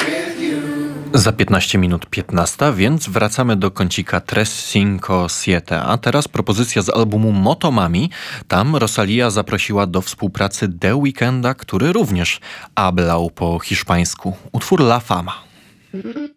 Za 15 minut 15, więc wracamy do kącika Tres Cinco Siete. A teraz propozycja z albumu Motomami. Tam Rosalía zaprosiła do współpracy The Weekenda, który również hablał po hiszpańsku. Utwór La Fama.